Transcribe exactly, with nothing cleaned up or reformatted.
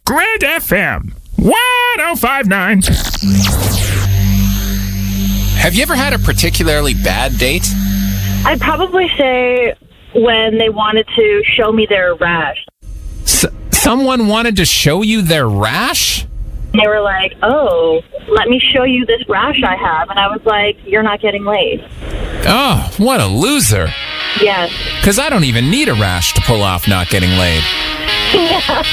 Grand F M one oh five nine. Have you ever had a particularly bad date? I'd probably say when they wanted to show me their rash. S- someone wanted to show you their rash? They were like, oh, let me show you this rash I have. And I was like, you're not getting laid. Oh, what a loser. Yes. Because I don't even need a rash to pull off not getting laid. Yeah.